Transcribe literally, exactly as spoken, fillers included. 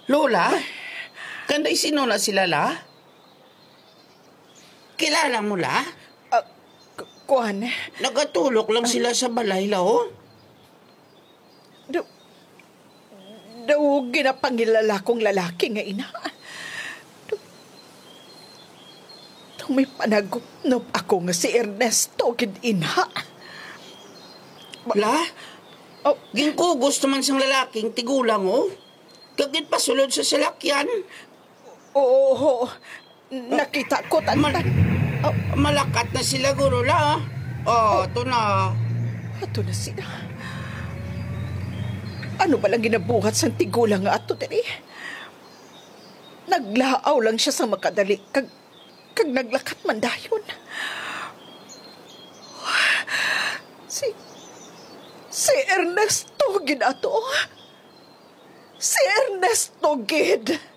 Lola? Kanday sino na sila la? Kilala mo la? Uh, kuan. Nagatulok lang sila sa balay la oh. Daw, daw ginapangilala kong lalaki nga ina. Daw, daw may panagupnop ako nga si Ernesto gid ina. La? Oh, Gingkugos naman siyang lalaking tigulang oh. Kagit pasulod sa salakyan. oo, nakita ko tan. Mal- Oh, malakat na sila guro la. Oh, ito na. ato na sila. Ano ba lang ginabuhat sa tigulang nga ato diri? Naglaaw lang siya sa makadali kag kag naglakat man dayon. Si si Ernesto gid ato. Si Ernesto gid.